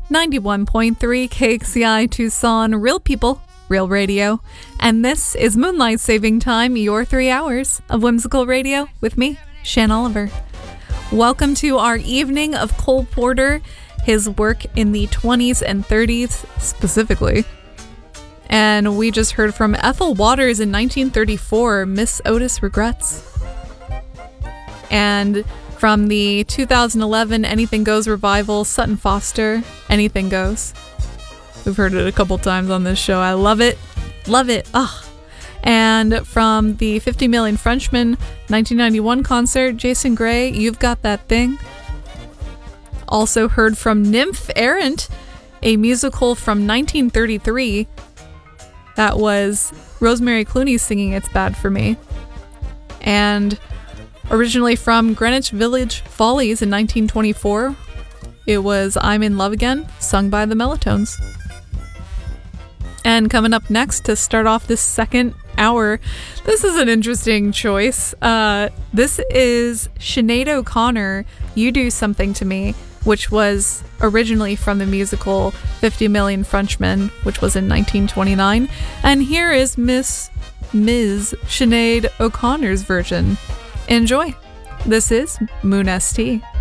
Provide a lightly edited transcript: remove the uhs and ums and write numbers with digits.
91.3 KXCI Tucson, real people, real radio. And this is Moonlight Saving Time, your 3 hours of whimsical radio with me, Shan Oliver. Welcome to our evening of Cole Porter, his work in the 20s and 30s specifically. And we just heard from Ethel Waters in 1934, Miss Otis Regrets. And from the 2011 Anything Goes revival, Sutton Foster, Anything Goes. We've heard it a couple times on this show. I love it. Love it. Ah. And from the 50 Million Frenchmen 1991 concert, Jason Gray, You've Got That Thing. Also heard from Nymph Errant, a musical from 1933. That was Rosemary Clooney singing It's Bad for Me. And originally from Greenwich Village Follies in 1924, it was I'm in Love Again, sung by the Mellotones. And coming up next to start off this second hour, this is an interesting choice. This is Sinead O'Connor, You Do Something to Me, which was originally from the musical 50 Million Frenchmen, which was in 1929. And here is Ms. Sinead O'Connor's version. Enjoy. This is Moon ST.